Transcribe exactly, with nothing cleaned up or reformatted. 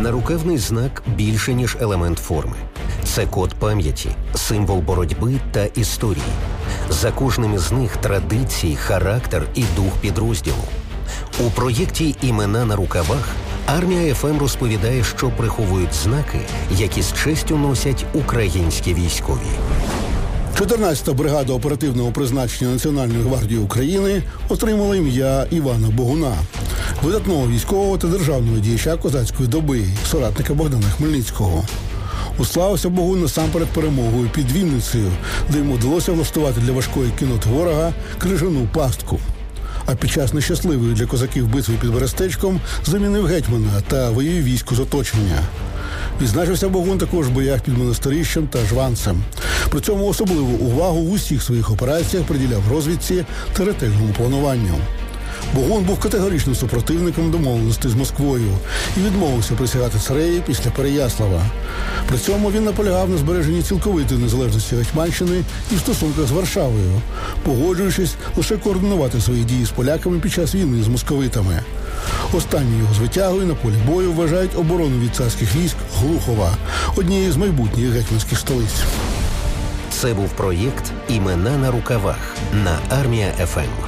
Нарукавний знак більше, ніж елемент форми. Це код пам'яті, символ боротьби та історії. За кожним із них традиції, характер і дух підрозділу. У проєкті «Імена на рукавах» Армія еф ем розповідає, що приховують знаки, які з честю носять українські військові. чотирнадцята бригада оперативного призначення Національної гвардії України отримала ім'я Івана Богуна, видатного військового та державного діяча козацької доби, соратника Богдана Хмельницького. Уславився Богун насамперед перемогою під Вінницею, де йому вдалося влаштувати для важкої кінноти ворога крижану пастку. А під час нещасливої для козаків битви під Берестечком замінив гетьмана та вивів військо з оточення. Відзначився Богун також в боях під Монастирищем та Жванцем. При цьому особливу увагу в усіх своїх операціях приділяв розвідці та ретельному плануванню. Богун був категоричним супротивником домовленостей з Москвою і відмовився присягати цареї після Переяслава. При цьому він наполягав на збереженні цілковитої незалежності Гетьманщини і в стосунках з Варшавою, погоджуючись лише координувати свої дії з поляками під час війни з московитами. Останньою його звитягою на полі бою вважають оборону від царських військ Глухова, однієї з майбутніх гетьманських столиць. Це був проєкт «Імена на рукавах» на Армія еф ем.